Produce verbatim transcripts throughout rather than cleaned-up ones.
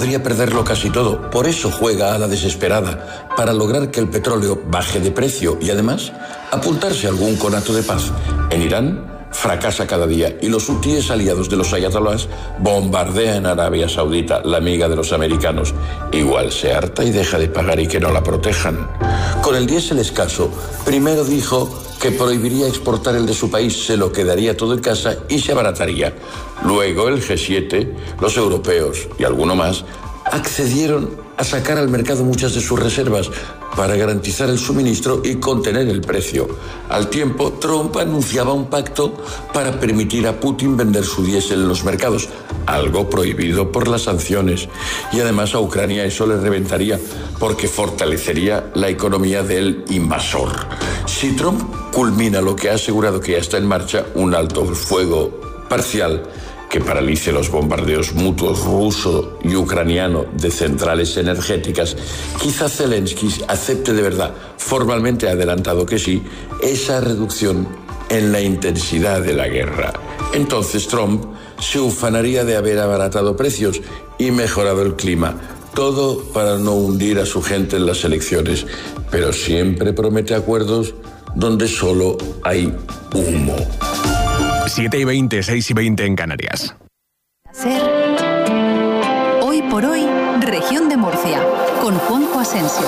podría perderlo casi todo. Por eso juega a la desesperada, para lograr que el petróleo baje de precio y además apuntarse a algún conato de paz. En Irán fracasa cada día y los hutíes aliados de los ayatolás bombardean a Arabia Saudita, la amiga de los americanos. Igual se harta y deja de pagar y que no la protejan. Con el diésel escaso, primero dijo que prohibiría exportar el de su país, se lo quedaría todo en casa y se abarataría. Luego el G siete, los europeos y alguno más accedieron a sacar al mercado muchas de sus reservas para garantizar el suministro y contener el precio. Al tiempo, Trump anunciaba un pacto para permitir a Putin vender su diésel en los mercados, algo prohibido por las sanciones. Y además a Ucrania eso le reventaría, porque fortalecería la economía del invasor. Si Trump culmina lo que ha asegurado que ya está en marcha, un alto el fuego parcial que paralice los bombardeos mutuos ruso y ucraniano de centrales energéticas, quizá Zelensky acepte de verdad, formalmente ha adelantado que sí, esa reducción en la intensidad de la guerra. Entonces Trump se ufanaría de haber abaratado precios y mejorado el clima. Todo para no hundir a su gente en las elecciones, pero siempre promete acuerdos donde solo hay humo. siete y veinte, seis y veinte en Canarias. Ser Hoy por Hoy, Región de Murcia, con Juanjo Asensio.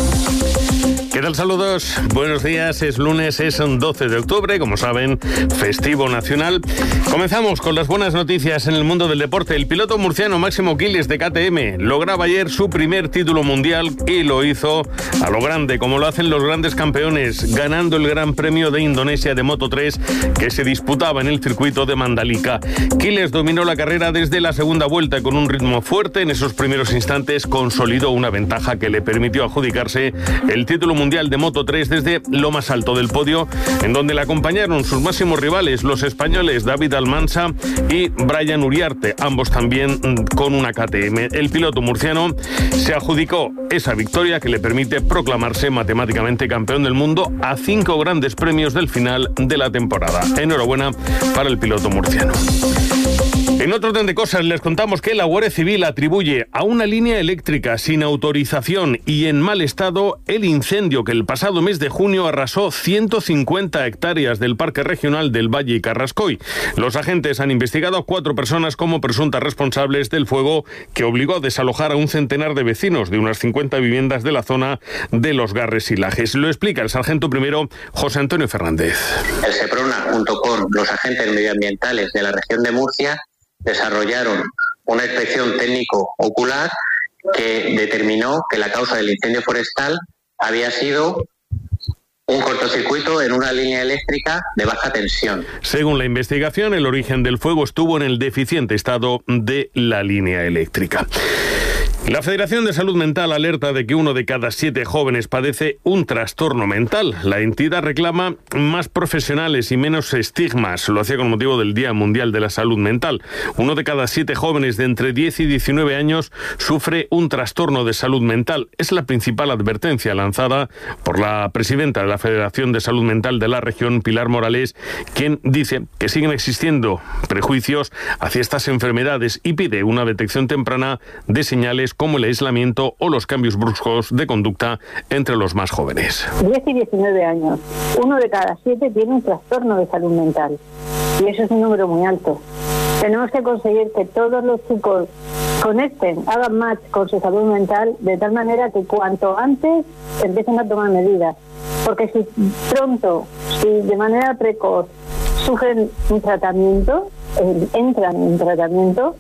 ¿Qué tal? Saludos, buenos días, es lunes, es doce de octubre, como saben, festivo nacional. Comenzamos con las buenas noticias en el mundo del deporte. El piloto murciano Máximo Quiles de K T M lograba ayer su primer título mundial y lo hizo a lo grande, como lo hacen los grandes campeones, ganando el Gran Premio de Indonesia de Moto tres que se disputaba en el circuito de Mandalika. Quiles dominó la carrera desde la segunda vuelta con un ritmo fuerte. En esos primeros instantes consolidó una ventaja que le permitió adjudicarse el título mundial Mundial de Moto tres desde lo más alto del podio, en donde le acompañaron sus máximos rivales, los españoles David Almansa y Brian Uriarte, ambos también con una K T M. El piloto murciano se adjudicó esa victoria que le permite proclamarse matemáticamente campeón del mundo a cinco grandes premios del final de la temporada. Enhorabuena para el piloto murciano. En otro orden de cosas, les contamos que la Guardia Civil atribuye a una línea eléctrica sin autorización y en mal estado el incendio que el pasado mes de junio arrasó ciento cincuenta hectáreas del Parque Regional del Valle y Carrascoy. Los agentes han investigado a cuatro personas como presuntas responsables del fuego que obligó a desalojar a un centenar de vecinos de unas cincuenta viviendas de la zona de Los Garres y Lajes. Lo explica el sargento primero José Antonio Fernández. El SEPRONA, junto con los agentes medioambientales de la región de Murcia, desarrollaron una inspección técnico-ocular que determinó que la causa del incendio forestal había sido un cortocircuito en una línea eléctrica de baja tensión. Según la investigación, el origen del fuego estuvo en el deficiente estado de la línea eléctrica. La Federación de Salud Mental alerta de que uno de cada siete jóvenes padece un trastorno mental. La entidad reclama más profesionales y menos estigmas. Lo hacía con motivo del Día Mundial de la Salud Mental. Uno de cada siete jóvenes de entre diez y diecinueve años sufre un trastorno de salud mental. Es la principal advertencia lanzada por la presidenta de la Federación de Salud Mental de la región, Pilar Morales, quien dice que siguen existiendo prejuicios hacia estas enfermedades y pide una detección temprana de señales como el aislamiento o los cambios bruscos de conducta entre los más jóvenes. diez y diecinueve años. Uno de cada siete tiene un trastorno de salud mental. Y eso es un número muy alto. Tenemos que conseguir que todos los chicos conecten, hagan match con su salud mental, de tal manera que cuanto antes empiecen a tomar medidas. Porque si pronto, si de manera precoz sufren un tratamiento, eh, entran en tratamiento,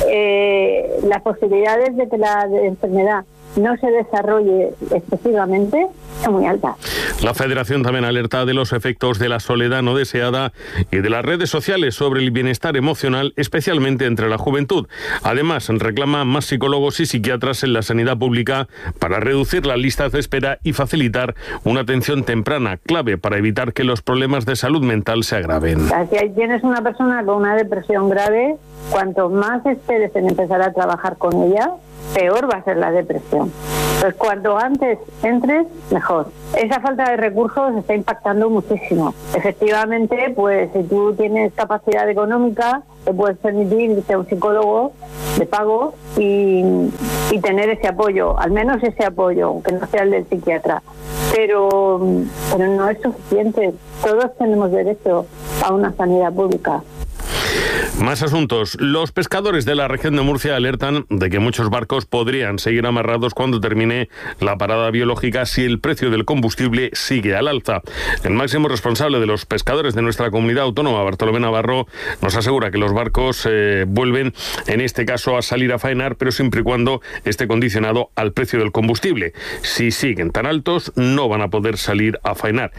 eh, las posibilidades de que la enfermedad no se desarrolle excesivamente es muy alta. La Federación también alerta de los efectos de la soledad no deseada y de las redes sociales sobre el bienestar emocional, especialmente entre la juventud. Además, reclama más psicólogos y psiquiatras en la sanidad pública para reducir las listas de espera y facilitar una atención temprana, clave para evitar que los problemas de salud mental se agraven. Si tienes una persona con una depresión grave, cuanto más esperes en empezar a trabajar con ella, peor va a ser la depresión. Pues cuanto antes entres, mejor. Esa falta de recursos está impactando muchísimo. Efectivamente, pues si tú tienes capacidad económica, te puedes permitir irte a un psicólogo de pago y, y tener ese apoyo, al menos ese apoyo, aunque no sea el del psiquiatra. Pero, pero no es suficiente. Todos tenemos derecho a una sanidad pública. Más asuntos. Los pescadores de la región de Murcia alertan de que muchos barcos podrían seguir amarrados cuando termine la parada biológica si el precio del combustible sigue al alza. El máximo responsable de los pescadores de nuestra comunidad autónoma, Bartolomé Navarro, nos asegura que los barcos eh, vuelven, en este caso, a salir a faenar, pero siempre y cuando esté condicionado al precio del combustible. Si siguen tan altos, no van a poder salir a faenar.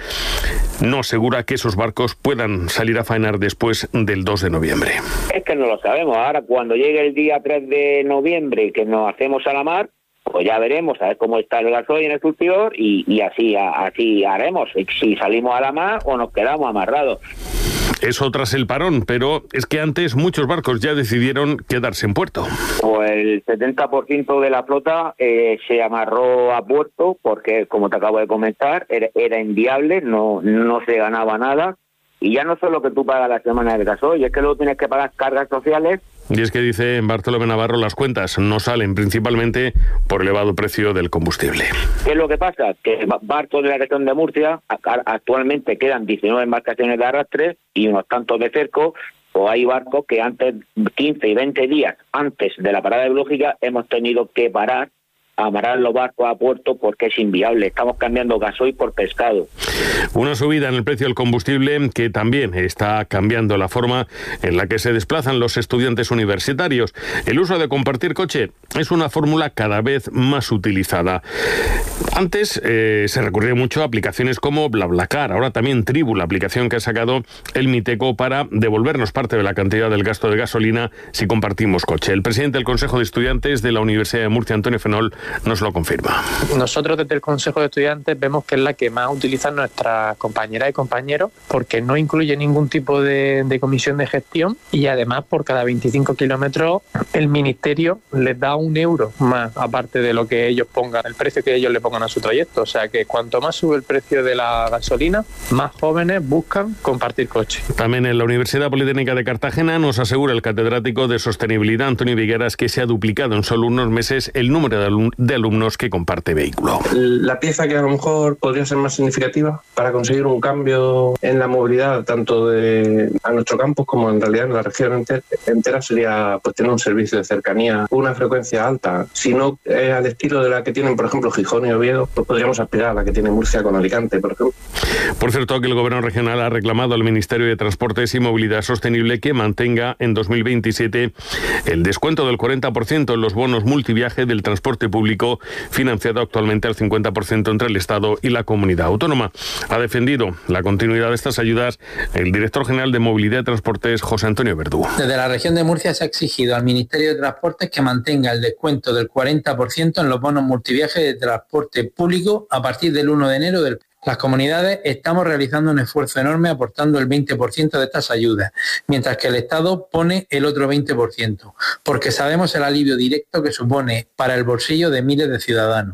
No asegura que esos barcos puedan salir a faenar después del dos de noviembre. Es que no lo sabemos. Ahora, cuando llegue el día tres de noviembre, que nos hacemos a la mar, pues ya veremos a ver cómo está el gasoil en el surtidor y, y así, así haremos, si salimos a la mar o nos quedamos amarrados. Eso tras el parón, pero es que antes muchos barcos ya decidieron quedarse en puerto. Pues el setenta por ciento de la flota eh, se amarró a puerto porque, como te acabo de comentar, era, era inviable, no, no se ganaba nada. Y ya no solo que tú pagas la semana del gasoil, es que luego tienes que pagar cargas sociales. Y es que, dice Bartolomé Navarro, las cuentas no salen principalmente por elevado precio del combustible. ¿Qué es lo que pasa? Que barcos de la región de Murcia, actualmente quedan diecinueve embarcaciones de arrastre y unos tantos de cerco, o hay barcos que antes, quince y veinte días antes de la parada biológica, hemos tenido que parar, amarrar los barcos a puerto porque es inviable. Estamos cambiando gasoil por pescado. Una subida en el precio del combustible que también está cambiando la forma en la que se desplazan los estudiantes universitarios. El uso de compartir coche es una fórmula cada vez más utilizada. Antes eh, se recurría mucho a aplicaciones como BlaBlaCar, ahora también Tribu, la aplicación que ha sacado el Miteco para devolvernos parte de la cantidad del gasto de gasolina si compartimos coche. El presidente del Consejo de Estudiantes de la Universidad de Murcia, Antonio Fenol, nos lo confirma. Nosotros desde el Consejo de Estudiantes vemos que es la que más utilizan nuestras compañeras y compañeros porque no incluye ningún tipo de, de comisión de gestión y además por cada veinticinco kilómetros el Ministerio les da un euro más aparte de lo que ellos pongan, el precio que ellos le pongan a su trayecto. O sea que cuanto más sube el precio de la gasolina, más jóvenes buscan compartir coche. También en la Universidad Politécnica de Cartagena nos asegura el catedrático de Sostenibilidad, Antonio Vigueras, que se ha duplicado en solo unos meses el número de alumnos de alumnos que comparte vehículo. La pieza que a lo mejor podría ser más significativa para conseguir un cambio en la movilidad tanto de a nuestro campus como en realidad en la región enter, entera sería pues tener un servicio de cercanía, una frecuencia alta. Si no eh, al estilo de la que tienen, por ejemplo, Gijón y Oviedo, pues podríamos aspirar a la que tiene Murcia con Alicante, por ejemplo. Por cierto, que el Gobierno regional ha reclamado al Ministerio de Transportes y Movilidad Sostenible que mantenga en dos mil veintisiete el descuento del cuarenta por ciento en los bonos multiviaje del transporte público financiado actualmente al cincuenta por ciento entre el Estado y la comunidad autónoma. Ha defendido la continuidad de estas ayudas el director general de Movilidad y Transportes, José Antonio Verdú. Desde la región de Murcia se ha exigido al Ministerio de Transportes que mantenga el descuento del cuarenta por ciento en los bonos multiviaje de transporte público a partir del uno de enero del Las comunidades estamos realizando un esfuerzo enorme aportando el veinte por ciento de estas ayudas, mientras que el Estado pone el otro veinte por ciento, porque sabemos el alivio directo que supone para el bolsillo de miles de ciudadanos.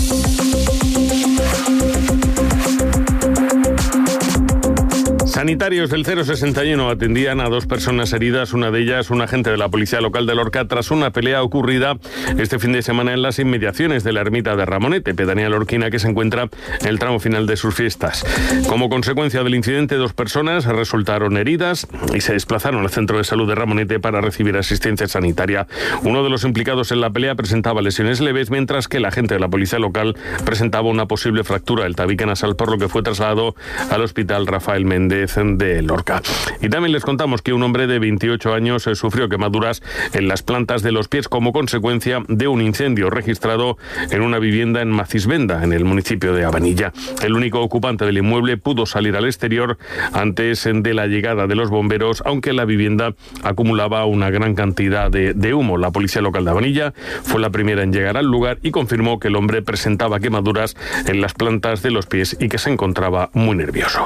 Sanitarios del cero sesenta y uno atendían a dos personas heridas, una de ellas un agente de la policía local de Lorca, tras una pelea ocurrida este fin de semana en las inmediaciones de la ermita de Ramonete, pedanía lorquina que se encuentra en el tramo final de sus fiestas. Como consecuencia del incidente, dos personas resultaron heridas y se desplazaron al centro de salud de Ramonete para recibir asistencia sanitaria. Uno de los implicados en la pelea presentaba lesiones leves, mientras que el agente de la policía local presentaba una posible fractura del tabique nasal, por lo que fue trasladado al hospital Rafael Méndez de Lorca. Y también les contamos que un hombre de veintiocho años sufrió quemaduras en las plantas de los pies como consecuencia de un incendio registrado en una vivienda en Macisbenda, en el municipio de Abanilla. El único ocupante del inmueble pudo salir al exterior antes de la llegada de los bomberos, aunque la vivienda acumulaba una gran cantidad de, de humo. La policía local de Abanilla fue la primera en llegar al lugar y confirmó que el hombre presentaba quemaduras en las plantas de los pies y que se encontraba muy nervioso.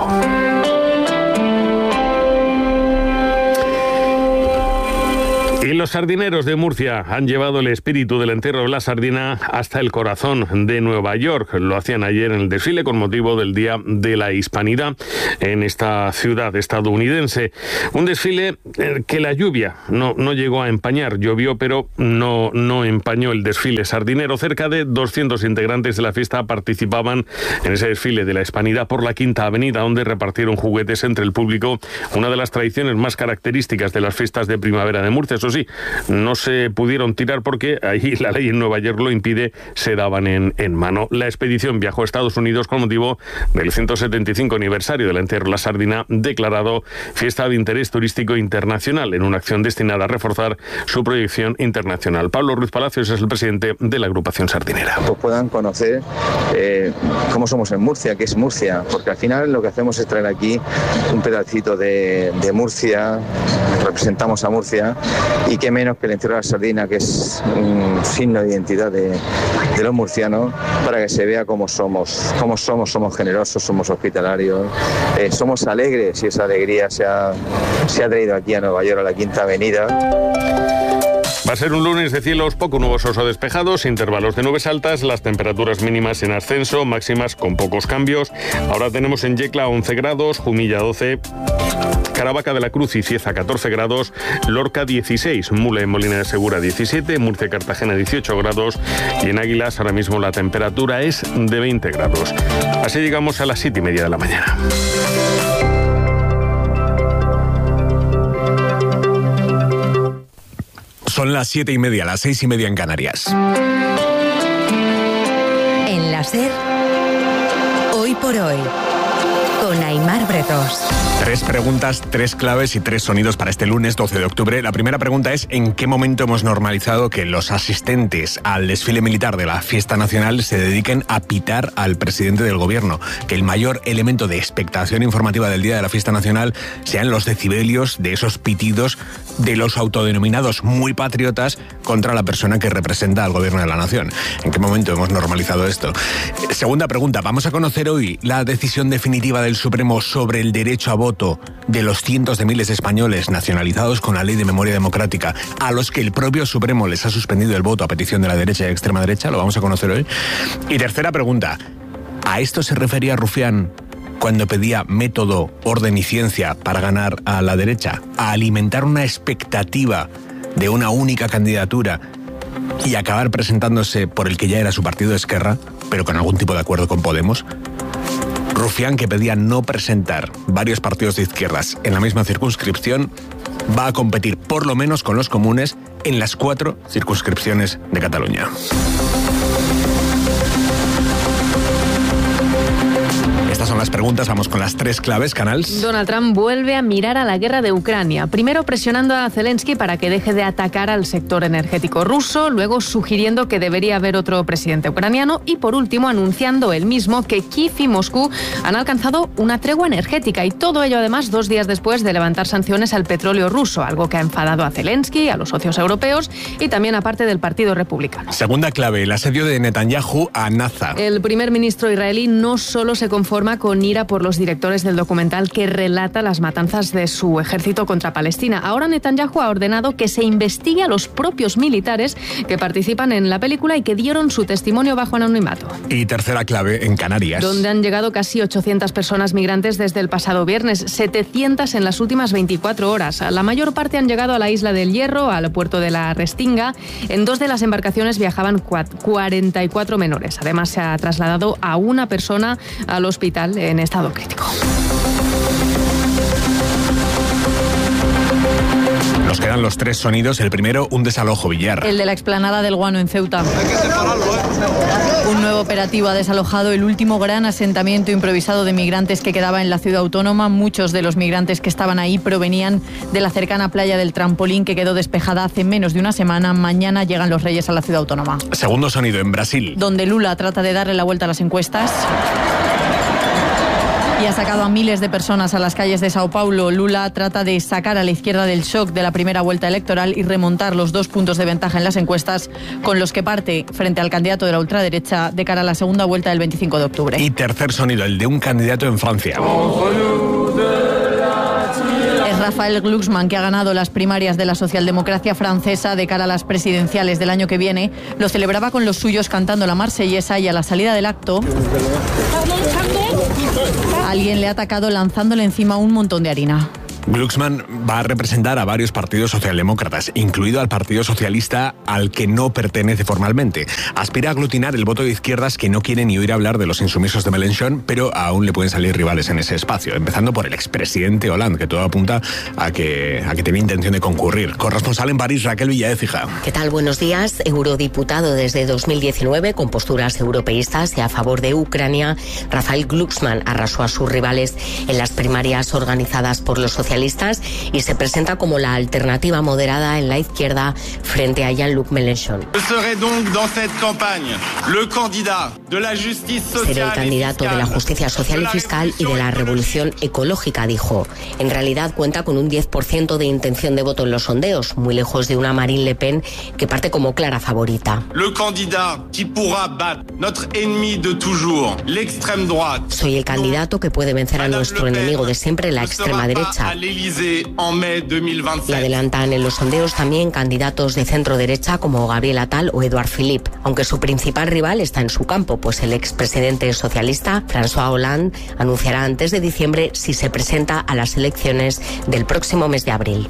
Y los sardineros de Murcia han llevado el espíritu del entierro de la sardina hasta el corazón de Nueva York. Lo hacían ayer en el desfile con motivo del Día de la Hispanidad en esta ciudad estadounidense. Un desfile que la lluvia no, no llegó a empañar. Llovió, pero no, no empañó el desfile sardinero. Cerca de doscientos integrantes de la fiesta participaban en ese desfile de la Hispanidad por la Quinta Avenida, donde repartieron juguetes entre el público, una de las tradiciones más características de las fiestas de primavera de Murcia. Eso sí, no se pudieron tirar porque ahí la ley en Nueva York lo impide, se daban en, en mano. La expedición viajó a Estados Unidos con motivo del ciento setenta y cinco aniversario del entierro de la sardina, declarado fiesta de interés turístico internacional, en una acción destinada a reforzar su proyección internacional. Pablo Ruiz Palacios es el presidente de la agrupación sardinera. Pues puedan conocer eh, cómo somos en Murcia, qué es Murcia, porque al final lo que hacemos es traer aquí un pedacito de, de Murcia, representamos a Murcia, y qué menos que el entierro de la sardina, que es un signo de identidad de, de los murcianos, para que se vea cómo somos, cómo somos, somos generosos, somos hospitalarios, eh, somos alegres, y esa alegría se ha, se ha traído aquí a Nueva York, a la Quinta Avenida. Va a ser un lunes de cielos poco nubosos o despejados, intervalos de nubes altas, las temperaturas mínimas en ascenso, máximas con pocos cambios. Ahora tenemos en Yecla once grados, Jumilla doce, Caravaca de la Cruz y Cieza catorce grados, Lorca dieciséis, Mula y Molina de Segura diecisiete, Murcia y Cartagena dieciocho grados, y en Águilas ahora mismo la temperatura es de veinte grados. Así llegamos a las siete y media de la mañana. Son las siete y media, las seis y media en Canarias. En la SER, hoy por hoy, con Aimar Bretos. Tres preguntas, tres claves y tres sonidos para este lunes doce de octubre. La primera pregunta es: ¿en qué momento hemos normalizado que los asistentes al desfile militar de la fiesta nacional se dediquen a pitar al presidente del gobierno? Que el mayor elemento de expectación informativa del día de la fiesta nacional sean los decibelios de esos pitidos de los autodenominados muy patriotas contra la persona que representa al gobierno de la nación. ¿En qué momento hemos normalizado esto? Segunda pregunta: vamos a conocer hoy la decisión definitiva del Supremo sobre el derecho a voto de los cientos de miles de españoles nacionalizados con la Ley de Memoria Democrática, a los que el propio Supremo les ha suspendido el voto a petición de la derecha y extrema derecha. Lo vamos a conocer hoy. Y tercera pregunta: ¿a esto se refería Rufián cuando pedía método, orden y ciencia para ganar a la derecha? ¿A alimentar una expectativa de una única candidatura y acabar presentándose por el que ya era su partido, Esquerra, pero con algún tipo de acuerdo con Podemos? Rufián, que pedía no presentar varios partidos de izquierdas en la misma circunscripción, va a competir por lo menos con los comunes en las cuatro circunscripciones de Cataluña. Estas son las preguntas, vamos con las tres claves, Canals. Donald Trump vuelve a mirar a la guerra de Ucrania, primero presionando a Zelensky para que deje de atacar al sector energético ruso, luego sugiriendo que debería haber otro presidente ucraniano y por último anunciando él mismo que Kiev y Moscú han alcanzado una tregua energética, y todo ello además dos días después de levantar sanciones al petróleo ruso, algo que ha enfadado a Zelensky, a los socios europeos y también a parte del Partido Republicano. Segunda clave: el asedio de Netanyahu a Naza. El primer ministro israelí no solo se conforma con ira por los directores del documental que relata las matanzas de su ejército contra Palestina. Ahora Netanyahu ha ordenado que se investigue a los propios militares que participan en la película y que dieron su testimonio bajo anonimato. Y tercera clave en Canarias, donde han llegado casi ochocientas personas migrantes desde el pasado viernes, setecientas en las últimas veinticuatro horas. La mayor parte han llegado a la isla del Hierro, al puerto de la Restinga. En dos de las embarcaciones viajaban cuarenta y cuatro menores. Además, se ha trasladado a una persona al hospital en estado crítico. Nos quedan los tres sonidos. El primero, un desalojo, Villar. El de la explanada del Guano en Ceuta. Hay que separarlo, ¿eh? Un nuevo operativo ha desalojado el último gran asentamiento improvisado de migrantes que quedaba en la ciudad autónoma. Muchos de los migrantes que estaban ahí provenían de la cercana playa del Trampolín, que quedó despejada hace menos de una semana. Mañana llegan los Reyes a la ciudad autónoma. Segundo sonido, en Brasil, donde Lula trata de darle la vuelta a las encuestas y ha sacado a miles de personas a las calles de Sao Paulo. Lula trata de sacar a la izquierda del shock de la primera vuelta electoral y remontar los dos puntos de ventaja en las encuestas con los que parte frente al candidato de la ultraderecha de cara a la segunda vuelta del veinticinco de octubre. Y tercer sonido, el de un candidato en Francia. Raphaël Glucksmann, que ha ganado las primarias de la socialdemocracia francesa de cara a las presidenciales del año que viene, lo celebraba con los suyos cantando la marsellesa y a la salida del acto alguien le ha atacado lanzándole encima un montón de harina. Glucksmann va a representar a varios partidos socialdemócratas, incluido al Partido Socialista al que no pertenece formalmente. Aspira a aglutinar el voto de izquierdas que no quiere ni oír hablar de los insumisos de Mélenchon, pero aún le pueden salir rivales en ese espacio, empezando por el expresidente Hollande, que todo apunta a que, a que tiene intención de concurrir. Corresponsal en París, Raquel Villaécija. ¿Qué tal? Buenos días. Eurodiputado desde dos mil diecinueve, con posturas europeístas y a favor de Ucrania, Raphaël Glucksmann arrasó a sus rivales en las primarias organizadas por los socialistas y se presenta como la alternativa moderada en la izquierda frente a Jean-Luc Mélenchon. Seré el candidato de la justicia social y fiscal y de la revolución ecológica, dijo. En realidad cuenta con un diez por ciento de intención de voto en los sondeos, muy lejos de una Marine Le Pen que parte como clara favorita. Soy el candidato que puede vencer a nuestro enemigo de siempre, la extrema derecha. Y adelantan en los sondeos también candidatos de centro derecha como Gabriel Attal o Edouard Philippe, aunque su principal rival está en su campo, pues el expresidente socialista François Hollande anunciará antes de diciembre si se presenta a las elecciones del próximo mes de abril.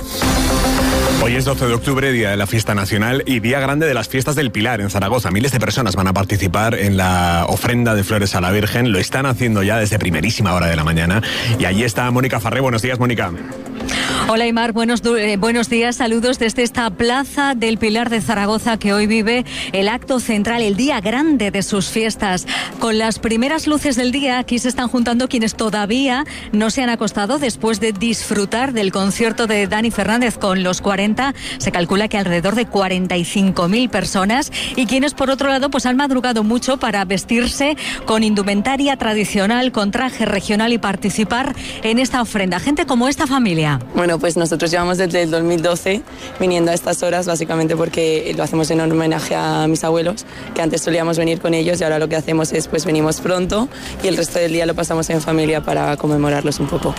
Hoy es doce de octubre, día de la fiesta nacional y día grande de las fiestas del Pilar en Zaragoza. Miles de personas van a participar en la ofrenda de flores a la Virgen. Lo están haciendo ya desde primerísima hora de la mañana. Y allí está Mónica Farré. Buenos días, Mónica. Hola, Aimar, buenos, eh, buenos días, saludos desde esta plaza del Pilar de Zaragoza que hoy vive el acto central, el día grande de sus fiestas. Con las primeras luces del día, aquí se están juntando quienes todavía no se han acostado después de disfrutar del concierto de Dani Fernández con los cuarenta. Se calcula que alrededor de cuarenta y cinco mil personas, y quienes por otro lado pues han madrugado mucho para vestirse con indumentaria tradicional, con traje regional y participar en esta ofrenda. Gente como esta familia. Bueno, pues nosotros llevamos desde el dos mil doce viniendo a estas horas, básicamente porque lo hacemos en homenaje a mis abuelos, que antes solíamos venir con ellos y ahora lo que hacemos es pues venimos pronto y el resto del día lo pasamos en familia para conmemorarlos un poco.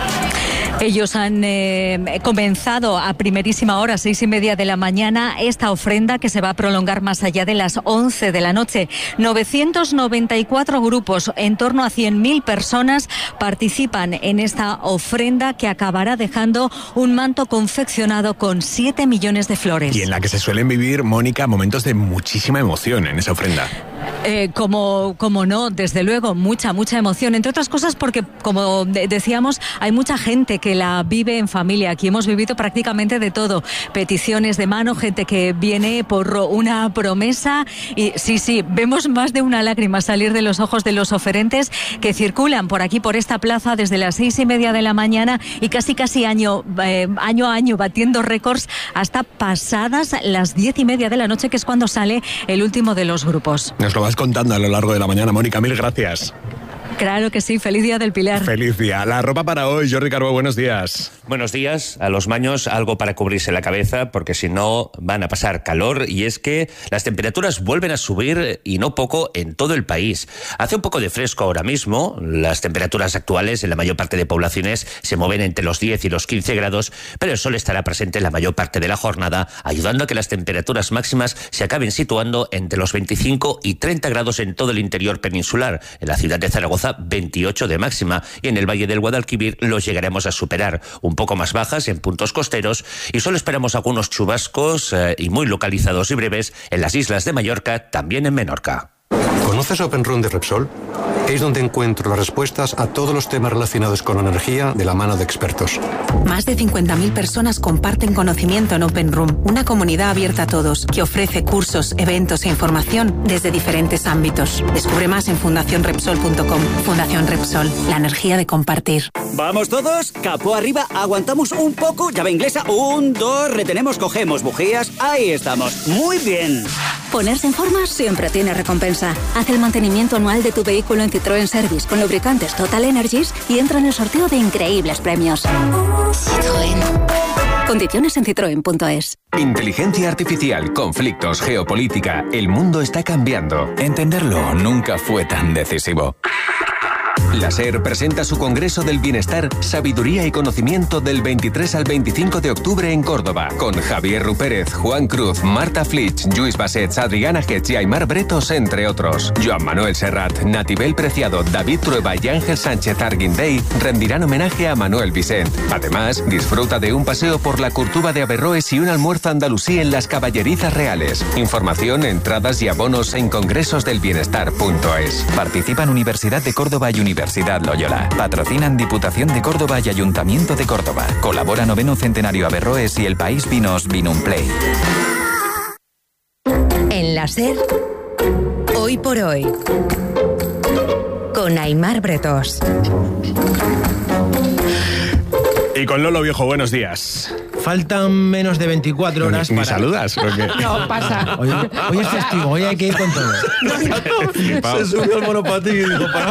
Ellos han eh, comenzado a primerísima hora, seis y media de la mañana, esta ofrenda que se va a prolongar más allá de las once de la noche. novecientos noventa y cuatro grupos, en torno a cien mil personas participan en esta ofrenda que acabará dejando un manto confeccionado con siete millones de flores. Y en la que se suelen vivir, Mónica, momentos de muchísima emoción en esa ofrenda. Eh, como, como no, desde luego, mucha, mucha emoción. Entre otras cosas porque, como de- decíamos, hay mucha gente que la vive en familia. Aquí hemos vivido prácticamente de todo. Peticiones de mano, gente que viene por una promesa. Y sí, sí, vemos más de una lágrima salir de los ojos de los oferentes que circulan por aquí, por esta plaza, desde las seis y media de la mañana y casi, casi año, eh, año a año, batiendo récords hasta pasadas las diez y media de la noche, que es cuando sale el último de los grupos. Nos lo vas contando a lo largo de la mañana, Mónica. Mil gracias. Claro que sí, feliz día del Pilar. Feliz día. La ropa para hoy, Jordi Carbó, buenos días. Buenos días. A los maños algo para cubrirse la cabeza, porque si no van a pasar calor, y es que las temperaturas vuelven a subir y no poco en todo el país. Hace un poco de fresco ahora mismo. Las temperaturas actuales en la mayor parte de poblaciones se mueven entre los diez y los quince grados, pero el sol estará presente en la mayor parte de la jornada, ayudando a que las temperaturas máximas se acaben situando entre los veinticinco y treinta grados en todo el interior peninsular. En la ciudad de Zaragoza, veintiocho de máxima, y en el Valle del Guadalquivir los llegaremos a superar, un poco más bajas en puntos costeros, y solo esperamos algunos chubascos eh, y muy localizados y breves en las islas de Mallorca, también en Menorca. ¿Conoces Open Room de Repsol? Es donde encuentro las respuestas a todos los temas relacionados con la energía de la mano de expertos. Más de cincuenta mil personas comparten conocimiento en Open Room, una comunidad abierta a todos que ofrece cursos, eventos e información desde diferentes ámbitos. Descubre más en fundación repsol punto com. Fundación Repsol, la energía de compartir. ¿Vamos todos? Capó arriba, aguantamos un poco, llave inglesa, un, dos, retenemos, cogemos bujías, ahí estamos. Muy bien. Ponerse en forma siempre tiene recompensa. Haz el mantenimiento anual de tu vehículo en Citroën Service con lubricantes Total Energies y entra en el sorteo de increíbles premios. Citroën. Condiciones en citroen punto es. Inteligencia artificial, conflictos, geopolítica. El mundo está cambiando. Entenderlo nunca fue tan decisivo. La SER presenta su Congreso del Bienestar, Sabiduría y Conocimiento del veintitrés al veinticinco de octubre en Córdoba, con Javier Rupérez, Juan Cruz, Marta Flitsch, Lluís Bassets, Adriana Getz y Aimar Bretos, entre otros. Joan Manuel Serrat, Natibel Preciado, David Trueba y Ángel Sánchez Arguindey rendirán homenaje a Manuel Vicent. Además, disfruta de un paseo por la Curtuba de Averroes y un almuerzo andalusí en las Caballerizas Reales. Información, entradas y abonos en congresosdelbienestar punto es. Participan Universidad de Córdoba y Universidad Loyola. Patrocinan Diputación de Córdoba y Ayuntamiento de Córdoba. Colabora Noveno Centenario Averroes y El País Vinos Vinumplay. En la SER, hoy por hoy, con Aimar Bretos. Y con Lolo Viejo, buenos días. Faltan menos de veinticuatro horas ¿Me para... saludas? Porque... No, pasa. Hoy, hoy es festivo, hoy hay que ir con todo. No, no. Se subió al monopatín y dijo, para...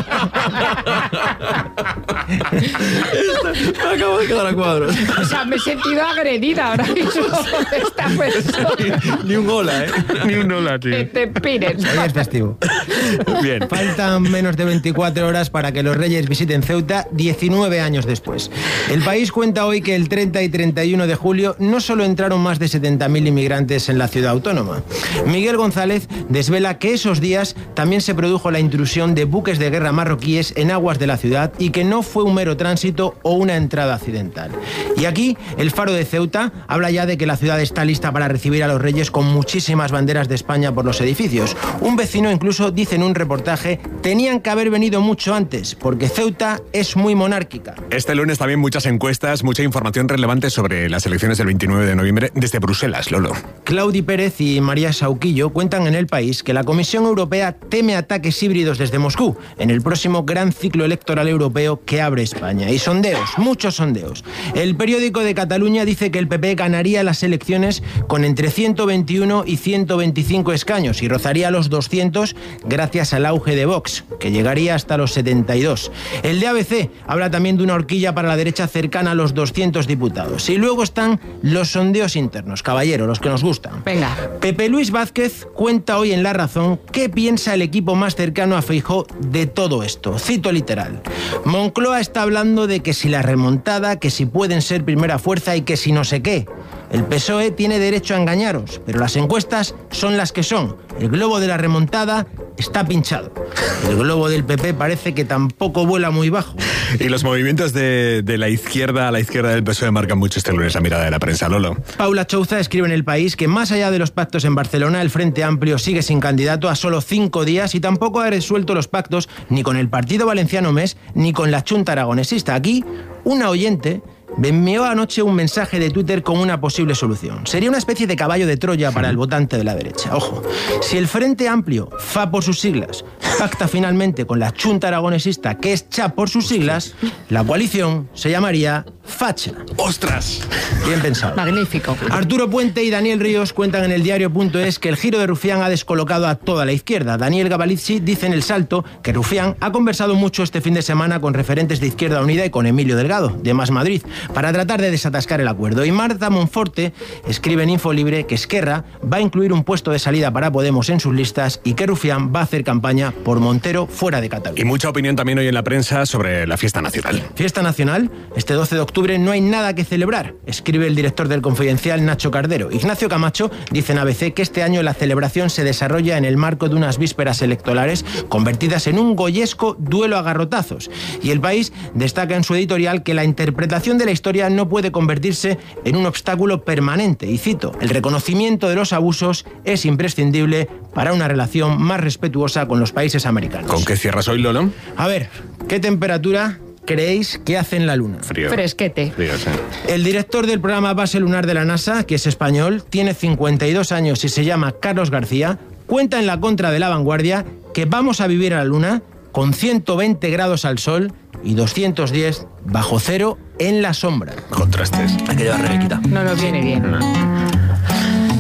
Me acabo de quedar a cuadros. O sea, me he sentido agredida ahora mismo por esta persona. Ni un hola, ¿eh? Ni un hola, tío. Que te pires. Hoy es festivo. Bien. Faltan menos de veinticuatro horas para que los Reyes visiten Ceuta diecinueve años después. El país cuenta hoy que el treinta y treinta y uno de julio no solo entraron más de setenta mil inmigrantes en la ciudad autónoma. Miguel González desvela que esos días también se produjo la intrusión de buques de guerra marroquíes en aguas de la ciudad y que no fue un mero tránsito o una entrada accidental. Y aquí, el Faro de Ceuta habla ya de que la ciudad está lista para recibir a los Reyes con muchísimas banderas de España por los edificios. Un vecino incluso dice en un reportaje: tenían que haber venido mucho antes, porque Ceuta es muy monárquica. Este lunes también muchas encuestas, mucha información relevante sobre las elecciones del veintinueve de noviembre desde Bruselas, Lolo. Claudi Pérez y María Sauquillo cuentan en El País que la Comisión Europea teme ataques híbridos desde Moscú en el próximo gran ciclo electoral europeo que abre España. Y sondeos, muchos sondeos. El periódico de Cataluña dice que el P P ganaría las elecciones con entre ciento veintiuno y ciento veinticinco escaños y rozaría los doscientos gracias al auge de Vox, que llegaría hasta los setenta y dos. El de A B C habla también de una horquilla para la derecha cercana a los doscientos diputados. Y luego están los sondeos internos, caballero, los que nos gustan. Venga. Pepe Luis Vázquez cuenta hoy en La Razón qué piensa el equipo más cercano a Feijóo de todo esto. Cito literal: Moncloa está hablando de que si la remontada, que si pueden ser primera fuerza y que si no sé qué. El P S O E tiene derecho a engañaros, pero las encuestas son las que son. El globo de la remontada está pinchado. El globo del P P parece que tampoco vuela muy bajo. Y los movimientos de, de la izquierda a la izquierda del P S O E marcan mucho este lunes la mirada de la prensa, Lolo. Paula Chouza escribe en El País que más allá de los pactos en Barcelona, el Frente Amplio sigue sin candidato a solo cinco días y tampoco ha resuelto los pactos ni con el Partido Valenciano M E S ni con la Chunta Aragonesista. Aquí, una oyente me envió anoche un mensaje de Twitter con una posible solución. Sería una especie de caballo de Troya para el votante de la derecha. Ojo, si el Frente Amplio, F A por sus siglas, pacta finalmente con la Chunta Aragonesista, que es C H A por sus siglas, la coalición se llamaría Facha. ¡Ostras! Bien pensado. Magnífico. Arturo Puente y Daniel Ríos cuentan en el diario punto es que el giro de Rufián ha descolocado a toda la izquierda. Daniel Gavalizzi dice en El Salto que Rufián ha conversado mucho este fin de semana con referentes de Izquierda Unida y con Emilio Delgado, de Más Madrid, para tratar de desatascar el acuerdo. Y Marta Monforte escribe en Infolibre que Esquerra va a incluir un puesto de salida para Podemos en sus listas y que Rufián va a hacer campaña por Montero fuera de Cataluña. Y mucha opinión también hoy en la prensa sobre la fiesta nacional. Fiesta nacional, este doce de octubre no hay nada que celebrar, escribe el director del Confidencial, Nacho Cardero. Ignacio Camacho dice en A B C que este año la celebración se desarrolla en el marco de unas vísperas electorales convertidas en un goyesco duelo a garrotazos. Y El País destaca en su editorial que la interpretación de la historia no puede convertirse en un obstáculo permanente. Y cito: el reconocimiento de los abusos es imprescindible para una relación más respetuosa con los países americanos. ¿Con qué cierras hoy, Lolo? A ver, ¿qué temperatura creéis que hace en la Luna? Frío. Fresquete. Frío, sí. El director del programa Base Lunar de la NASA, que es español, tiene cincuenta y dos años y se llama Carlos García, cuenta en la contra de La Vanguardia que vamos a vivir a la Luna con ciento veinte grados al sol y doscientos diez bajo cero en la sombra. Contrastes. Hay que llevar Rebequita. No nos viene bien. No.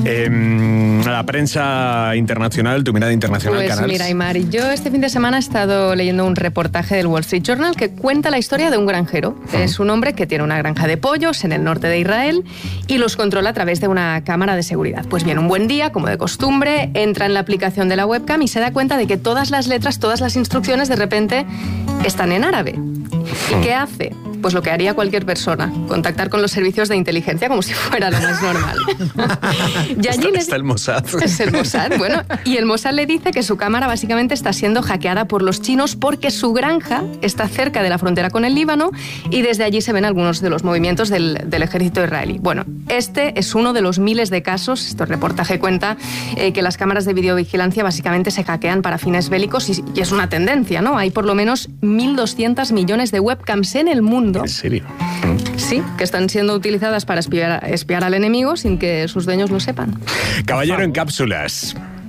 Eh, la prensa internacional, tu mirada internacional, Pues Canals. mira, Aymar, yo este fin de semana he estado leyendo un reportaje del Wall Street Journal que cuenta la historia de un granjero. Uh-huh. Es un hombre que tiene una granja de pollos en el norte de Israel y los controla a través de una cámara de seguridad. Pues bien, un buen día, como de costumbre, entra en la aplicación de la webcam y se da cuenta de que todas las letras, todas las instrucciones de repente están en árabe. ¿Y qué hace? Pues lo que haría cualquier persona, contactar con los servicios de inteligencia como si fuera lo más normal. Y allí está, le... está el Mossad. Es el Mossad, bueno. Y el Mossad le dice que su cámara básicamente está siendo hackeada por los chinos porque su granja está cerca de la frontera con el Líbano y desde allí se ven algunos de los movimientos del, del ejército israelí. Bueno, este es uno de los miles de casos. Este reportaje cuenta eh, que las cámaras de videovigilancia básicamente se hackean para fines bélicos y, y es una tendencia, ¿no? Hay por lo menos mil doscientos millones de webcams en el mundo. ¿En serio? Sí, que están siendo utilizadas para espiar, espiar al enemigo sin que sus dueños lo sepan. Caballero en cápsulas.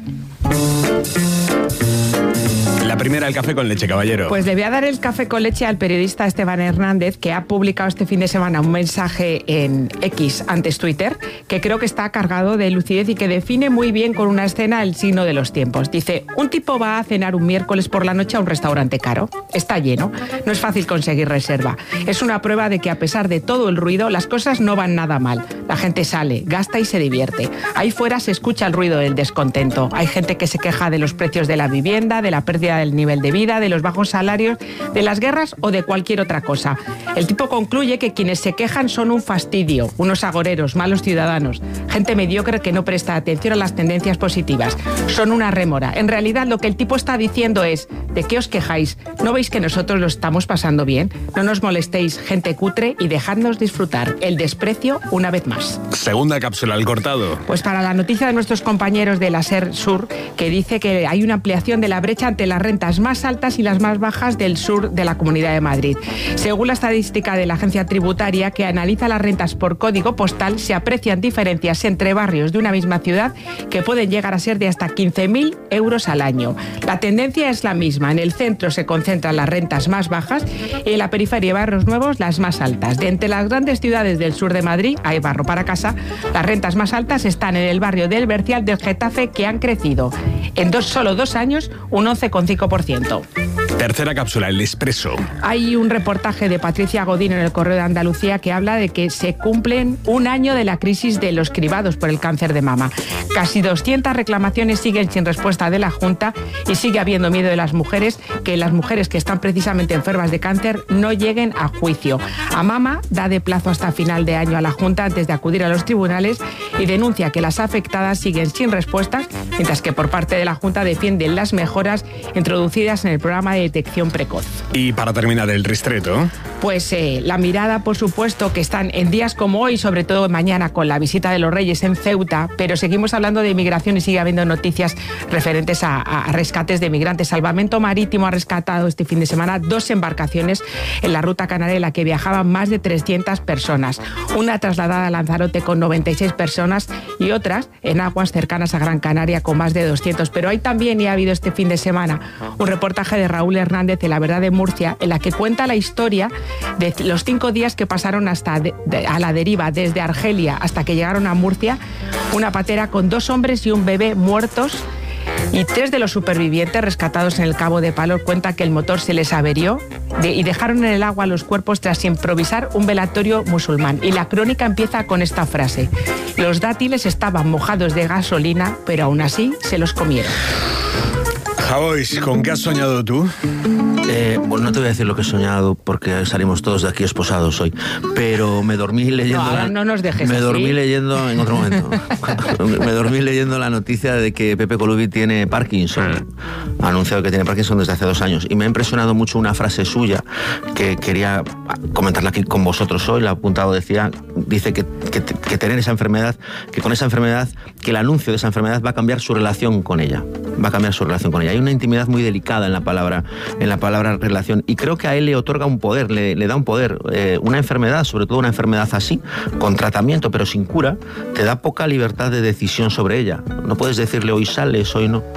La primera, el café con leche, caballero. Pues le voy a dar el café con leche al periodista Esteban Hernández, que ha publicado este fin de semana un mensaje en X, antes Twitter, que creo que está cargado de lucidez y que define muy bien con una escena el signo de los tiempos. Dice, un tipo va a cenar un miércoles por la noche a un restaurante caro. Está lleno. No es fácil conseguir reserva. Es una prueba de que a pesar de todo el ruido, las cosas no van nada mal. La gente sale, gasta y se divierte. Ahí fuera se escucha el ruido del descontento. Hay gente que se queja de los precios de la vivienda, de la pérdida del nivel de vida, de los bajos salarios, de las guerras o de cualquier otra cosa. El tipo concluye que quienes se quejan son un fastidio, unos agoreros, malos ciudadanos, gente mediocre que no presta atención a las tendencias positivas. Son una rémora. En realidad lo que el tipo está diciendo es, ¿de qué os quejáis? ¿No veis que nosotros lo estamos pasando bien? No nos molestéis, gente cutre, y dejadnos disfrutar el desprecio una vez más. Segunda cápsula, al cortado. Pues para la noticia de nuestros compañeros de la SER Sur, que dice que hay una ampliación de la brecha entre las rentas más altas y las más bajas del sur de la Comunidad de Madrid. Según la estadística de la agencia tributaria, que analiza las rentas por código postal, se aprecian diferencias entre barrios de una misma ciudad que pueden llegar a ser de hasta quince mil euros al año. La tendencia es la misma. En el centro se concentran las rentas más bajas y en la periferia y barrios nuevos las más altas. De entre las grandes ciudades del sur de Madrid, hay barro para casa, las rentas más altas están en el barrio del Bercial del Getafe, que han crecido en dos, solo dos años un once coma cinco por ciento. Tercera cápsula, el expreso. Hay un reportaje de Patricia Godín en el Correo de Andalucía que habla de que se cumplen un año de la crisis de los cribados por el cáncer de mama. Casi doscientas reclamaciones siguen sin respuesta de la Junta y sigue habiendo miedo de las mujeres que las mujeres que están precisamente enfermas de cáncer no lleguen a juicio. Amama da de plazo hasta final de año a la Junta antes de acudir a los tribunales y denuncia que las afectadas siguen sin respuestas, mientras que por parte de la Junta defienden las mejoras introducidas en el programa de detección precoz. Y para terminar, el ristreto. Pues eh, la mirada, por supuesto, que están en días como hoy, sobre todo mañana con la visita de los Reyes en Ceuta, pero seguimos hablando de inmigración y sigue habiendo noticias referentes a, a rescates de migrantes. Salvamento Marítimo ha rescatado este fin de semana dos embarcaciones en la ruta canaria en la que viajaban más de trescientas personas. Una trasladada a Lanzarote con noventa y seis personas y otras en aguas cercanas a Gran Canaria con más de doscientos. Pero hay también, y ha habido este fin de semana, un reportaje de Raúl Hernández de La Verdad de Murcia, en la que cuenta la historia de los cinco días que pasaron hasta de, de, a la deriva desde Argelia hasta que llegaron a Murcia, una patera con dos hombres y un bebé muertos. Y tres de los supervivientes rescatados en el Cabo de Palos cuentan que el motor se les averió de, y dejaron en el agua los cuerpos tras improvisar un velatorio musulmán. Y la crónica empieza con esta frase: los dátiles estaban mojados de gasolina, pero aún así se los comieron. Javois, ¿con qué has soñado tú? Eh, bueno, no te voy a decir lo que he soñado porque salimos todos de aquí esposados hoy, pero me dormí leyendo... No, ahora la, no nos dejes Me así. dormí leyendo, en otro momento, me dormí leyendo la noticia de que Pepe Colubi tiene Parkinson. Ha anunciado que tiene Parkinson desde hace dos años y me ha impresionado mucho una frase suya que quería comentarla aquí con vosotros hoy. La ha apuntado, decía, dice que, que, que tener esa enfermedad, que con esa enfermedad, que el anuncio de esa enfermedad va a cambiar su relación con ella, va a cambiar su relación con ella. Hay una intimidad muy delicada en la palabra, en la palabra relación, y creo que a él le otorga un poder, le, le da un poder. Eh, una enfermedad, sobre todo una enfermedad así, con tratamiento pero sin cura, te da poca libertad de decisión sobre ella. No puedes decirle hoy sales, hoy no.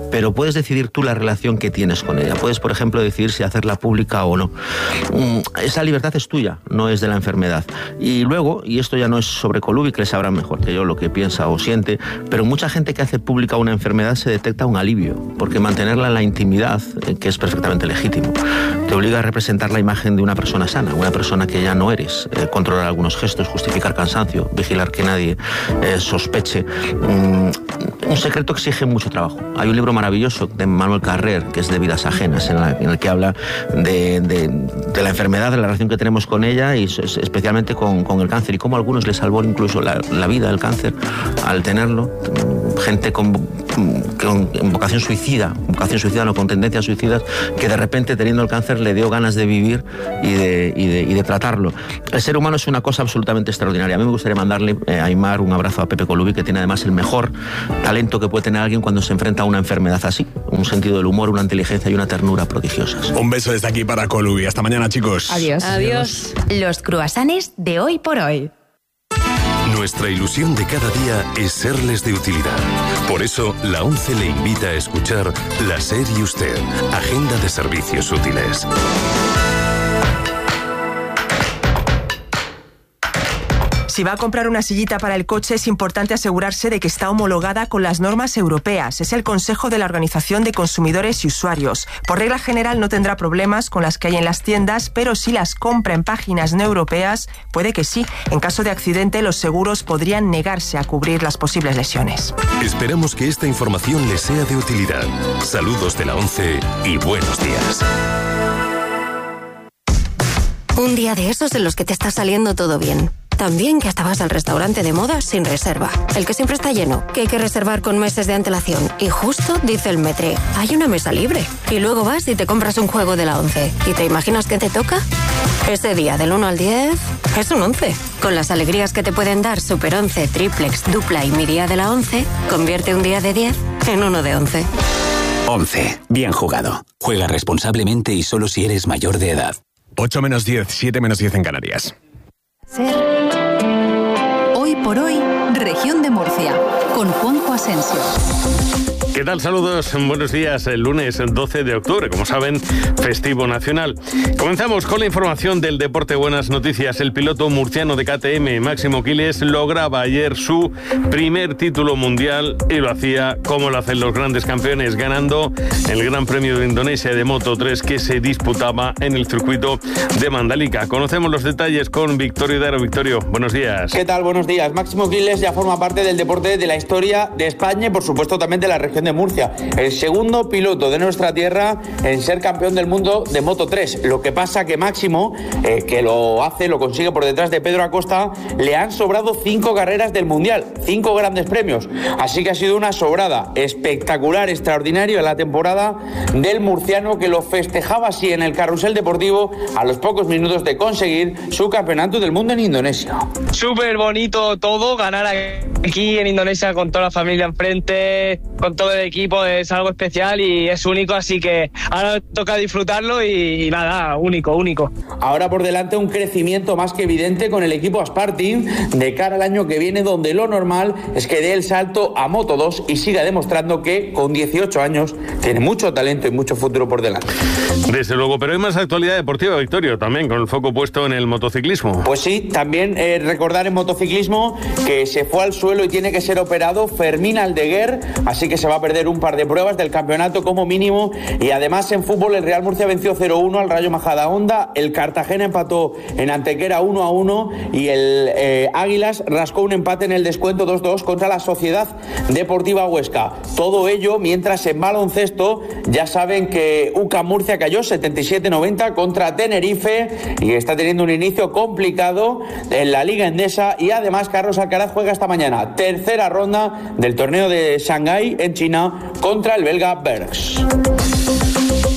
pero puedes decidir tú la relación que tienes con ella. Puedes, por ejemplo, decidir si hacerla pública o no. Esa libertad es tuya, no es de la enfermedad. Y luego, y esto ya no es sobre Colubi, que le sabrán mejor que yo lo que piensa o siente, pero mucha gente que hace pública una enfermedad se detecta un alivio, porque mantenerla en la intimidad, que es perfectamente legítimo, te obliga a representar la imagen de una persona sana, una persona que ya no eres, eh, controlar algunos gestos, justificar cansancio, vigilar que nadie eh, sospeche. Mm, un secreto exige mucho trabajo. Hay un libro maravilloso de Manuel Carrer, que es de Vidas Ajenas, en, la, en el que habla de, de, de la enfermedad, de la relación que tenemos con ella y especialmente con, con el cáncer, y cómo a algunos les salvó incluso la, la vida el cáncer al tenerlo. Gente con, con vocación suicida, vocación suicida no, con tendencias suicidas, que de repente teniendo el cáncer le dio ganas de vivir y de, y de, y de tratarlo. El ser humano es una cosa absolutamente extraordinaria. A mí me gustaría mandarle eh, a Aimar un abrazo a Pepe Colubi, que tiene además el mejor talento que puede tener alguien cuando se enfrenta a una enfermedad así. Un sentido del humor, una inteligencia y una ternura prodigiosas. Un beso desde aquí para Colubi. Hasta mañana, chicos. Adiós. Adiós. Los cruasanes de Hoy por Hoy. Nuestra ilusión de cada día es serles de utilidad. Por eso, la ONCE le invita a escuchar La SER y Usted, Agenda de Servicios Útiles. Si va a comprar una sillita para el coche, es importante asegurarse de que está homologada con las normas europeas. Es el consejo de la Organización de Consumidores y Usuarios. Por regla general no tendrá problemas con las que hay en las tiendas, pero si las compra en páginas no europeas, puede que sí. En caso de accidente, los seguros podrían negarse a cubrir las posibles lesiones. Esperamos que esta información les sea de utilidad. Saludos de la ONCE y buenos días. Un día de esos en los que te está saliendo todo bien. También que hasta vas al restaurante de moda sin reserva. El que siempre está lleno, que hay que reservar con meses de antelación. Y justo dice el Metre, hay una mesa libre. Y luego vas y te compras un juego de la ONCE. ¿Y te imaginas que te toca? Ese día del uno al diez es un once. Con las alegrías que te pueden dar Super once, Triplex, Dupla y Mi Día de la ONCE, convierte un día de diez en uno de once. once. Bien jugado. Juega responsablemente y solo si eres mayor de edad. ocho menos diez, siete menos diez en Canarias. Ser. Hoy por Hoy, Región de Murcia, con Juanjo Asensio. ¿Qué tal? Saludos, buenos días. El lunes doce de octubre, como saben, festivo nacional. Comenzamos con la información del deporte. Buenas noticias. El piloto murciano de K T M, Máximo Quiles, lograba ayer su primer título mundial y lo hacía como lo hacen los grandes campeones, ganando el Gran Premio de Indonesia de Moto tres que se disputaba en el circuito de Mandalika. Conocemos los detalles con Victorio Daro. Victorio, buenos días. ¿Qué tal? Buenos días. Máximo Quiles ya forma parte del deporte de la historia de España y, por supuesto, también de la región de Murcia. El segundo piloto de nuestra tierra en ser campeón del mundo de Moto tres. Lo que pasa que Máximo, eh, que lo hace, lo consigue por detrás de Pedro Acosta, le han sobrado cinco carreras del Mundial, cinco grandes premios. Así que ha sido una sobrada espectacular, extraordinaria la temporada del murciano, que lo festejaba así en el carrusel deportivo a los pocos minutos de conseguir su campeonato del mundo en Indonesia. Súper bonito todo, ganar aquí en Indonesia con toda la familia enfrente, con todo el equipo, es algo especial y es único, así que ahora toca disfrutarlo y, y nada, único, único. Ahora por delante un crecimiento más que evidente con el equipo Aspartin de cara al año que viene, donde lo normal es que dé el salto a Moto dos y siga demostrando que con dieciocho años tiene mucho talento y mucho futuro por delante. Desde luego, pero hay más actualidad deportiva, Victorio, también con el foco puesto en el motociclismo. Pues sí, también eh, recordar en motociclismo que se fue al suelo y tiene que ser operado Fermín Aldeguer, así que se va a perder un par de pruebas del campeonato como mínimo. Y además en fútbol el Real Murcia venció cero uno al Rayo Majadahonda, el Cartagena empató en Antequera uno a uno y el eh, Águilas rascó un empate en el descuento dos dos contra la Sociedad Deportiva Huesca. Todo ello mientras en baloncesto ya saben que U C A M Murcia cayó setenta y siete noventa contra Tenerife y está teniendo un inicio complicado en la Liga Endesa. Y además Carlos Alcaraz juega esta mañana tercera ronda del torneo de Shanghái en China contra el belga Bergs.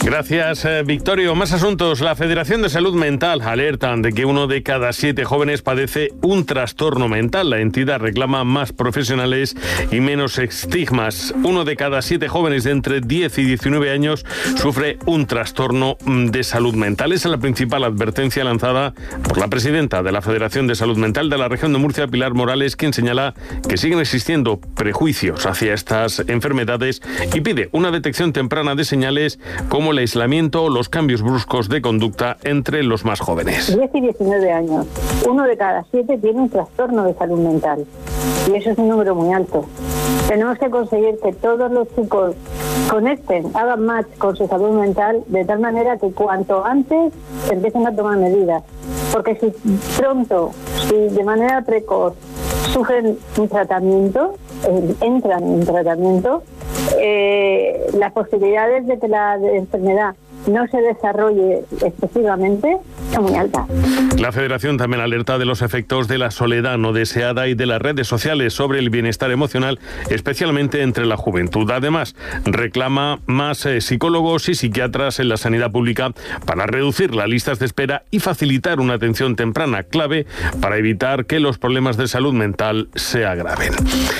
Gracias, eh, Victorio. Más asuntos. La Federación de Salud Mental alerta de que uno de cada siete jóvenes padece un trastorno mental. La entidad reclama más profesionales y menos estigmas. Uno de cada siete jóvenes de entre diez y diecinueve años sufre un trastorno de salud mental. Esa es la principal advertencia lanzada por la presidenta de la Federación de Salud Mental de la región de Murcia, Pilar Morales, quien señala que siguen existiendo prejuicios hacia estas enfermedades y pide una detección temprana de señales como el aislamiento o los cambios bruscos de conducta entre los más jóvenes. diez y diecinueve años. Uno de cada siete tiene un trastorno de salud mental. Y eso es un número muy alto. Tenemos que conseguir que todos los chicos conecten, hagan match con su salud mental, de tal manera que cuanto antes se empiecen a tomar medidas. Porque si pronto, si de manera precoz sufren un tratamiento, eh, entran en tratamiento, eh, las posibilidades de que la enfermedad no se desarrolle excesivamente son muy altas. La Federación también alerta de los efectos de la soledad no deseada y de las redes sociales sobre el bienestar emocional, especialmente entre la juventud. Además, reclama más eh, psicólogos y psiquiatras en la sanidad pública para reducir las listas de espera y facilitar una atención temprana, clave para evitar que los problemas de salud mental se agraven.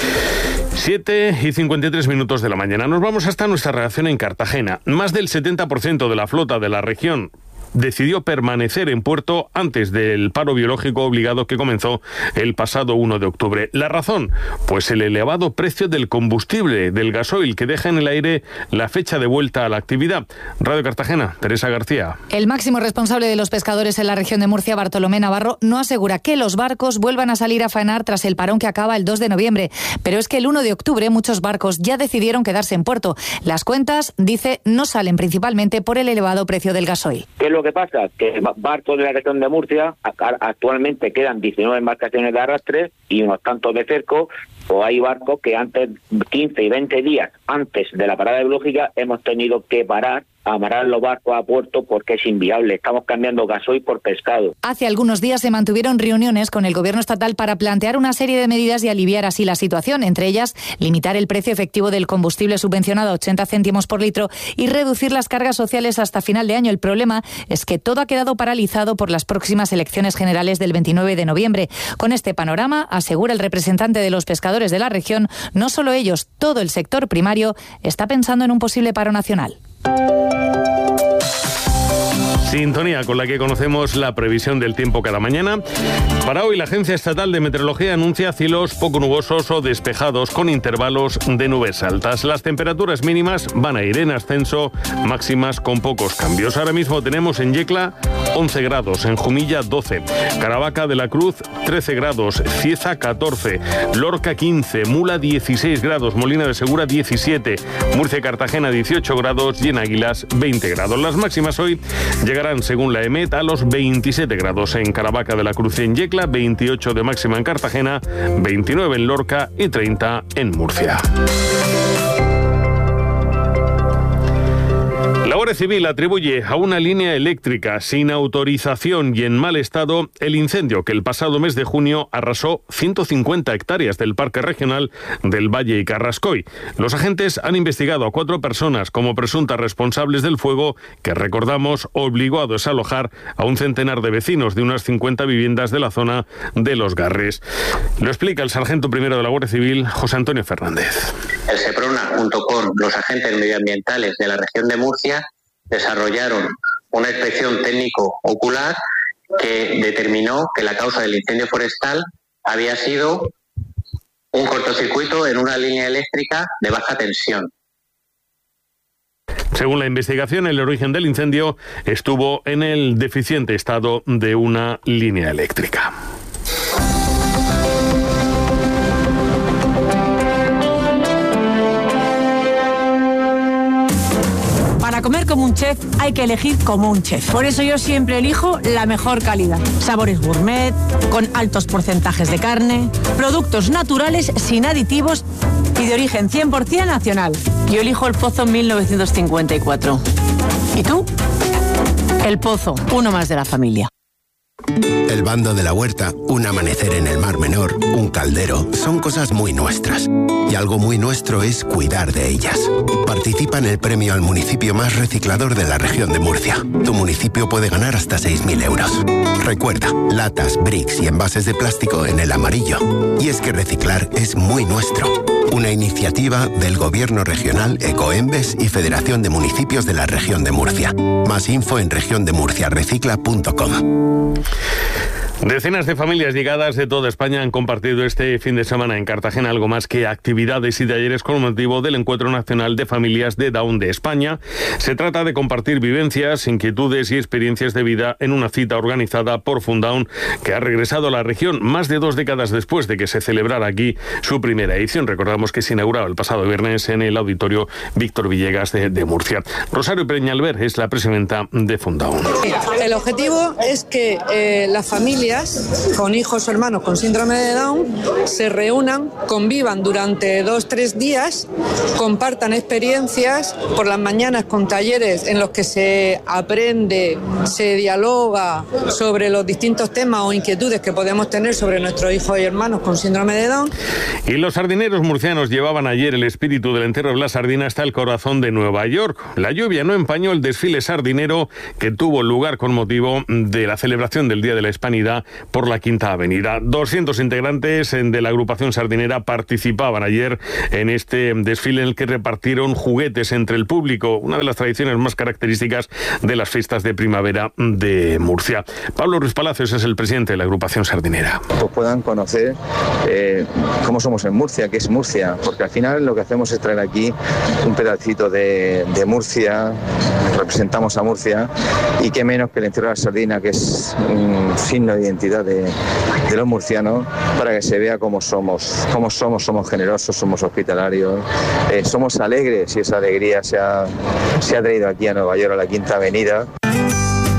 siete y cincuenta y tres minutos de la mañana. Nos vamos hasta nuestra redacción en Cartagena. Más del setenta por ciento de la flota de la región decidió permanecer en puerto antes del paro biológico obligado que comenzó el pasado uno de octubre. ¿La razón? Pues el elevado precio del combustible, del gasoil, que deja en el aire la fecha de vuelta a la actividad. Radio Cartagena, Teresa García. El máximo responsable de los pescadores en la región de Murcia, Bartolomé Navarro, no asegura que los barcos vuelvan a salir a faenar tras el parón que acaba el dos de noviembre. Pero es que el uno de octubre muchos barcos ya decidieron quedarse en puerto. Las cuentas, dice, no salen principalmente por el elevado precio del gasoil. Lo que pasa es que barcos de la región de Murcia actualmente quedan diecinueve embarcaciones de arrastre y unos tantos de cerco, o hay barcos que antes, quince y veinte días antes de la parada biológica, hemos tenido que parar, amarrar los barcos a puerto porque es inviable. Estamos cambiando gasoil por pescado. Hace algunos días se mantuvieron reuniones con el gobierno estatal para plantear una serie de medidas y aliviar así la situación, entre ellas limitar el precio efectivo del combustible subvencionado a ochenta céntimos por litro y reducir las cargas sociales hasta final de año. El problema es que todo ha quedado paralizado por las próximas elecciones generales del veintinueve de noviembre. Con este panorama, asegura el representante de los pescadores de la región, no solo ellos, todo el sector primario está pensando en un posible paro nacional. Sintonía con la que conocemos la previsión del tiempo cada mañana. Para hoy, la Agencia Estatal de Meteorología anuncia cielos poco nubosos o despejados con intervalos de nubes altas. Las temperaturas mínimas van a ir en ascenso, máximas con pocos cambios. Ahora mismo tenemos en Yecla once grados, en Jumilla doce, Caravaca de la Cruz trece grados, Cieza catorce, Lorca quince, Mula dieciséis grados, Molina de Segura diecisiete, Murcia y Cartagena dieciocho grados y en Águilas veinte grados. Las máximas hoy llegan según la EMET a los veintisiete grados en Caravaca de la Cruz y en Yecla, veintiocho de máxima en Cartagena, veintinueve en Lorca y treinta en Murcia. La Guardia Civil atribuye a una línea eléctrica sin autorización y en mal estado el incendio que el pasado mes de junio arrasó ciento cincuenta hectáreas del Parque Regional del Valle y Carrascoy. Los agentes han investigado a cuatro personas como presuntas responsables del fuego que, recordamos, obligó a desalojar a un centenar de vecinos de unas cincuenta viviendas de la zona de Los Garres. Lo explica el sargento primero de la Guardia Civil, José Antonio Fernández. El SEPRONA, junto con los agentes medioambientales de la región de Murcia, desarrollaron una inspección técnico-ocular que determinó que la causa del incendio forestal había sido un cortocircuito en una línea eléctrica de baja tensión. Según la investigación, el origen del incendio estuvo en el deficiente estado de una línea eléctrica. Para comer como un chef hay que elegir como un chef. Por eso yo siempre elijo la mejor calidad. Sabores gourmet, con altos porcentajes de carne, productos naturales sin aditivos y de origen cien por ciento nacional. Yo elijo El Pozo mil novecientos cincuenta y cuatro. ¿Y tú? El Pozo, uno más de la familia. El bando de la huerta, un amanecer en el Mar Menor, un caldero, son cosas muy nuestras. Y algo muy nuestro es cuidar de ellas. Participa en el premio al municipio más reciclador de la región de Murcia. Tu municipio puede ganar hasta seis mil euros. Recuerda, latas, bricks y envases de plástico en el amarillo. Y es que reciclar es muy nuestro. Una iniciativa del Gobierno Regional, Ecoembes y Federación de Municipios de la Región de Murcia. Más info en región de murcia recicla punto com. Decenas de familias llegadas de toda España han compartido este fin de semana en Cartagena algo más que actividades y talleres con motivo del Encuentro Nacional de Familias de Down de España. Se trata de compartir vivencias, inquietudes y experiencias de vida en una cita organizada por Fundown, que ha regresado a la región más de dos décadas después de que se celebrara aquí su primera edición. Recordamos que se inauguraba el pasado viernes en el Auditorio Víctor Villegas de, de Murcia. Rosario Peñalver es la presidenta de Fundown. El objetivo es que eh, las familias con hijos o hermanos con síndrome de Down se reúnan, convivan durante dos, tres días, compartan experiencias por las mañanas con talleres en los que se aprende, se dialoga sobre los distintos temas o inquietudes que podemos tener sobre nuestros hijos y hermanos con síndrome de Down. Y los sardineros murcianos llevaban ayer el espíritu del entierro de la sardina hasta el corazón de Nueva York. La lluvia no empañó el desfile sardinero que tuvo lugar con motivo de la celebración del Día de la Hispanidad por la Quinta Avenida. doscientos integrantes de la agrupación sardinera participaban ayer en este desfile en el que repartieron juguetes entre el público, una de las tradiciones más características de las fiestas de primavera de Murcia. Pablo Ruiz Palacios es el presidente de la agrupación sardinera. Pues puedan conocer eh, cómo somos en Murcia, qué es Murcia, porque al final lo que hacemos es traer aquí un pedacito de, de Murcia, representamos a Murcia, y qué menos que el entierro de la sardina, que es un signo de identidad de, de los murcianos, para que se vea cómo somos, cómo somos, somos generosos, somos hospitalarios, eh, somos alegres, y esa alegría se ha, se ha traído aquí a Nueva York, a la Quinta Avenida.